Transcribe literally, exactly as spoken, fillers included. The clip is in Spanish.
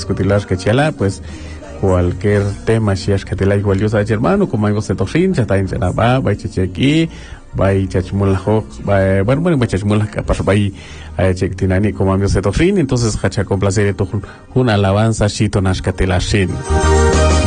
discutirlas que chala, pues cualquier tema si es que te la igual yo sabes hermano como algo se tosin ya está en la va va chequi va chachmul ho va bueno bueno chachmul ka pasó va check tinani como algo se tosin entonces hacha con placer to una alabanza chito nas que te la shin